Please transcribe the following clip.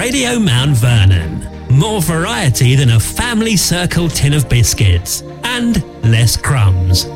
Radio Mount Vernon. More variety than a family circle tin of biscuits. And less crumbs.